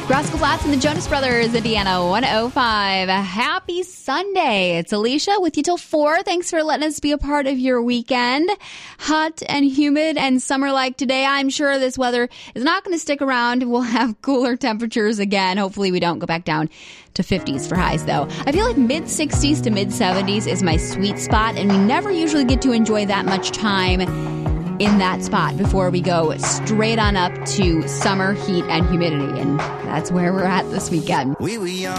Rascal Flatts and the Jonas Brothers, Indiana 105. Happy Sunday. It's Alicia with you till 4. Thanks for letting us be a part of your weekend. Hot and humid and summer-like today. I'm sure this weather is not going to stick around. We'll have cooler temperatures again. Hopefully we don't go back down to 50s for highs, though. I feel like mid-60s to mid-70s is my sweet spot, and we never usually get to enjoy that much time in that spot before we go straight on up to summer heat and humidity. And that's where we're at this weekend. We were young